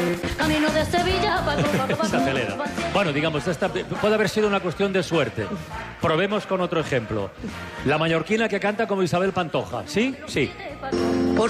Camino de Sevilla. Se acelera. Bueno, digamos, esta puede haber sido una cuestión de suerte. Probemos con otro ejemplo. La mallorquina que canta como Isabel Pantoja. ¿Sí? Sí.